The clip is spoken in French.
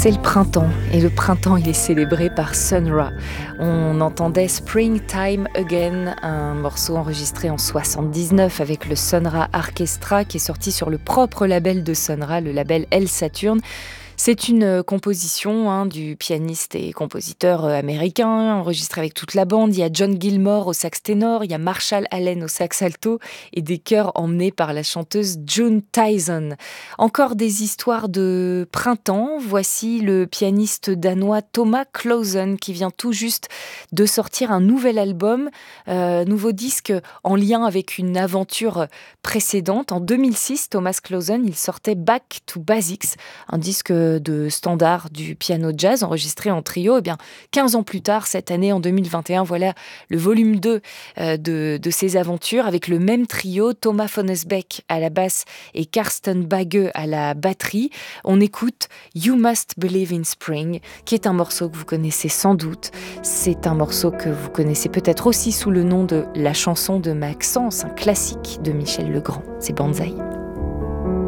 C'est le printemps, et le printemps il est célébré par Sun Ra. On entendait Springtime Again, un morceau enregistré en 79 avec le Sun Ra Orchestra qui est sorti sur le propre label de Sun Ra, le label El Saturn. C'est une composition du pianiste et compositeur américain, enregistré avec toute la bande. Il y a John Gilmore au sax ténor, il y a Marshall Allen au sax alto et des chœurs emmenés par la chanteuse June Tyson. Encore des histoires de printemps. Voici le pianiste danois Thomas Clausen qui vient tout juste de sortir un nouvel album, nouveau disque en lien avec une aventure précédente. En 2006, Thomas Clausen, il sortait Back to Basics, un disque de standard du piano jazz enregistré en trio. Et bien, 15 ans plus tard, cette année, en 2021, voilà le volume 2 de ses aventures avec le même trio, Thomas von Esbeck à la basse et Karsten Bagge à la batterie. On écoute You Must Believe in Spring, qui est un morceau que vous connaissez sans doute. C'est un morceau que vous connaissez peut-être aussi sous le nom de La chanson de Maxence, un classique de Michel Legrand. C'est Banzai.